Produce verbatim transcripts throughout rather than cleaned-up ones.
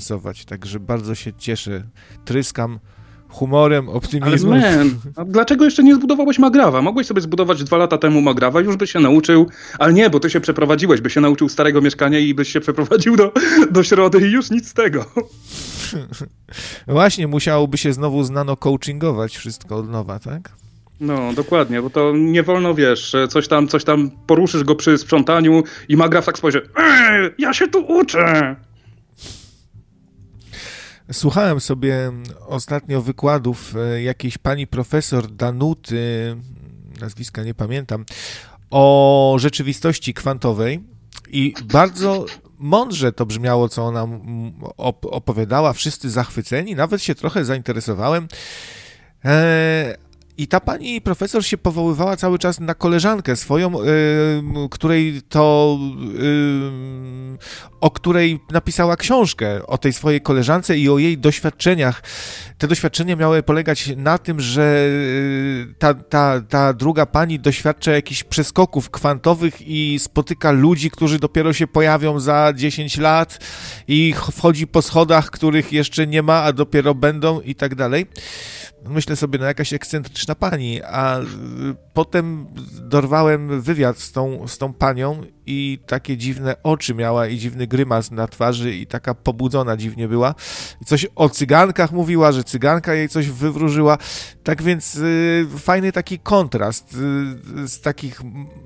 zainteresować, także bardzo się cieszę. Tryskam humorem, optymizmem. Ale man, a dlaczego jeszcze nie zbudowałeś Magrawa? Mogłeś sobie zbudować dwa lata temu Magrawa, już byś się nauczył, ale nie, bo ty się przeprowadziłeś, byś się nauczył starego mieszkania i byś się przeprowadził do, do Środy i już nic z tego. Właśnie, musiałoby się znowu znano-coachingować wszystko od nowa, tak? No, dokładnie, bo to nie wolno, wiesz, coś tam, coś tam poruszysz go przy sprzątaniu i Magraw tak spojrzy, eee, ja się tu uczę. Słuchałem sobie ostatnio wykładów jakiejś pani profesor Danuty, nazwiska nie pamiętam, o rzeczywistości kwantowej i bardzo mądrze to brzmiało, co ona opowiadała, wszyscy zachwyceni, nawet się trochę zainteresowałem. Eee, I ta pani profesor się powoływała cały czas na koleżankę swoją, yy, której to, yy, o której napisała książkę, o tej swojej koleżance i o jej doświadczeniach. Te doświadczenia miały polegać na tym, że ta, ta, ta druga pani doświadcza jakichś przeskoków kwantowych i spotyka ludzi, którzy dopiero się pojawią za dziesięć lat i wchodzi po schodach, których jeszcze nie ma, a dopiero będą i tak dalej. Myślę sobie, no jakaś ekscentryczna pani, a potem dorwałem wywiad z tą, z tą panią i takie dziwne oczy miała i dziwny grymas na twarzy i taka pobudzona dziwnie była. I coś o cygankach mówiła, że cyganka jej coś wywróżyła. Tak więc y, fajny taki kontrast y, z takich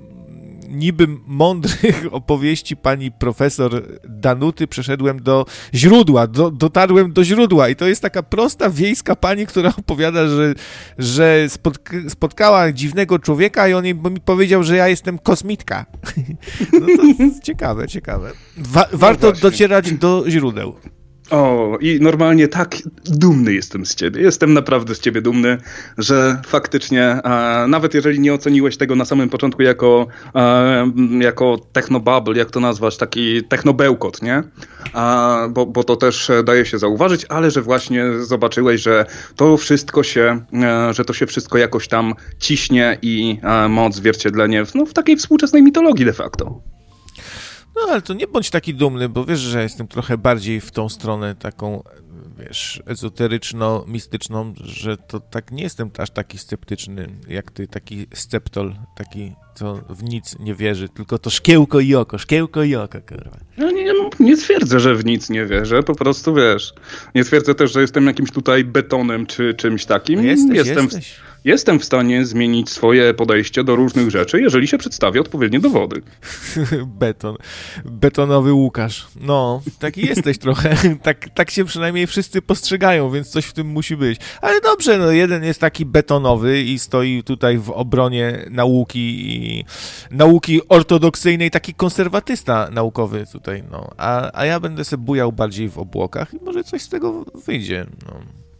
niby mądrych opowieści pani profesor Danuty przeszedłem do źródła, do, dotarłem do źródła i to jest taka prosta wiejska pani, która opowiada, że, że spotk- spotkała dziwnego człowieka i on jej mi powiedział, że ja jestem kosmitka. No to jest ciekawe, ciekawe. Wa- warto no docierać do źródeł. O, i normalnie tak dumny jestem z ciebie. Jestem naprawdę z ciebie dumny, że faktycznie, a, nawet jeżeli nie oceniłeś tego na samym początku jako, a, jako technobubble, jak to nazwać, taki technobełkot, nie? A, bo, bo to też daje się zauważyć, ale że właśnie zobaczyłeś, że to wszystko się, a, że to się wszystko jakoś tam ciśnie i a, ma odzwierciedlenie w, no, w takiej współczesnej mitologii de facto. No, ale to nie bądź taki dumny, bo wiesz, że jestem trochę bardziej w tą stronę taką, wiesz, ezoteryczno-mistyczną, że to tak nie jestem aż taki sceptyczny, jak ty, taki sceptol, taki, co w nic nie wierzy, tylko to szkiełko i oko, szkiełko i oko, kurwa. Ja nie, nie twierdzę, że w nic nie wierzę, po prostu, wiesz, nie twierdzę też, że jestem jakimś tutaj betonem czy czymś takim. No jesteś, jestem jesteś. W... Jestem w stanie zmienić swoje podejście do różnych rzeczy, jeżeli się przedstawię odpowiednie dowody. Beton. Betonowy Łukasz. No, taki jesteś trochę. Tak, tak się przynajmniej wszyscy postrzegają, więc coś w tym musi być. Ale dobrze, no jeden jest taki betonowy i stoi tutaj w obronie nauki i nauki ortodoksyjnej, taki konserwatysta naukowy tutaj, no. A, a ja będę sobie bujał bardziej w obłokach i może coś z tego wyjdzie, no.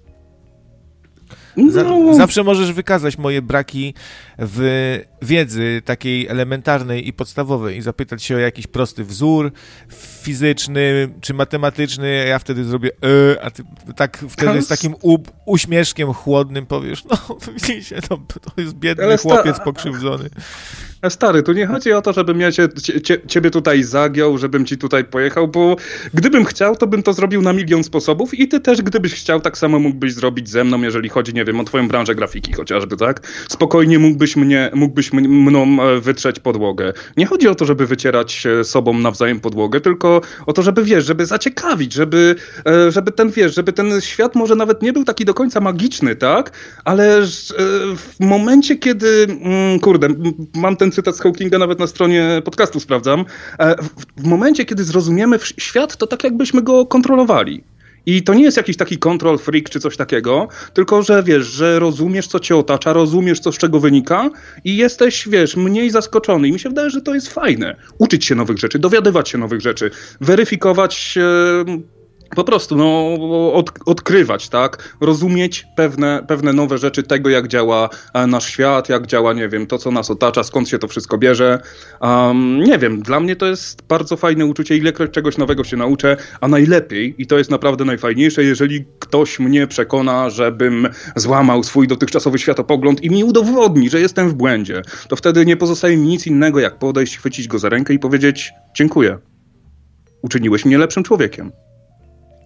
Za, zawsze możesz wykazać moje braki w wiedzy takiej elementarnej i podstawowej i zapytać się o jakiś prosty wzór fizyczny czy matematyczny, ja wtedy zrobię e, a ty tak wtedy z takim u, uśmieszkiem chłodnym powiesz, no widzicie, to, to jest biedny Ale chłopiec sta- pokrzywdzony. Stary, tu nie chodzi o to, żebym ja cię, cie, ciebie tutaj zagiął, żebym ci tutaj pojechał, bo gdybym chciał, to bym to zrobił na milion sposobów i ty też, gdybyś chciał, tak samo mógłbyś zrobić ze mną, jeżeli chodzi, nie wiem, o twoją branżę grafiki chociażby, tak? Spokojnie mógłbyś mnie, mógłbyś mną wytrzeć podłogę. Nie chodzi o to, żeby wycierać sobą nawzajem podłogę, tylko o to, żeby, wiesz, żeby zaciekawić, żeby, żeby ten, wiesz, żeby ten świat może nawet nie był taki do końca magiczny, tak? Ale w momencie, kiedy, kurde, mam ten cytat z Hawkinga nawet na stronie podcastu sprawdzam. W, w momencie, kiedy zrozumiemy świat, to tak jakbyśmy go kontrolowali. I to nie jest jakiś taki control freak czy coś takiego, tylko że wiesz, że rozumiesz, co cię otacza, rozumiesz, co z czego wynika i jesteś, wiesz, mniej zaskoczony. I mi się wydaje, że to jest fajne. Uczyć się nowych rzeczy, dowiadywać się nowych rzeczy, weryfikować... E, Po prostu, no, od, odkrywać, tak? Rozumieć pewne, pewne nowe rzeczy tego, jak działa nasz świat, jak działa, nie wiem, to, co nas otacza, skąd się to wszystko bierze. Um, nie wiem, dla mnie to jest bardzo fajne uczucie, ilekroć czegoś nowego się nauczę, a najlepiej, i to jest naprawdę najfajniejsze, jeżeli ktoś mnie przekona, żebym złamał swój dotychczasowy światopogląd i mi udowodni, że jestem w błędzie, to wtedy nie pozostaje mi nic innego, jak podejść, chwycić go za rękę i powiedzieć: dziękuję, uczyniłeś mnie lepszym człowiekiem.